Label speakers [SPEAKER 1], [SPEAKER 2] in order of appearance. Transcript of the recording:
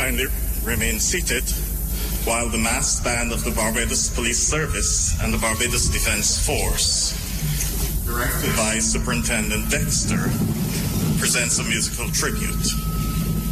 [SPEAKER 1] kindly remain seated while the massed band of the Barbados Police Service and the Barbados Defence Force, directed by Superintendent Dexter, presents a musical tribute.